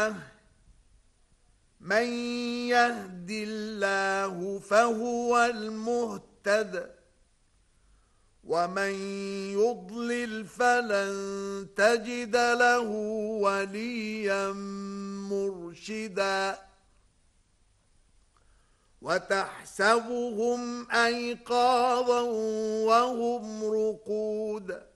من يهد الله فهو المهتد ومن يضلل فلن تجد له وليا مرشدا وتحسبهم أيقاظا وهم رقود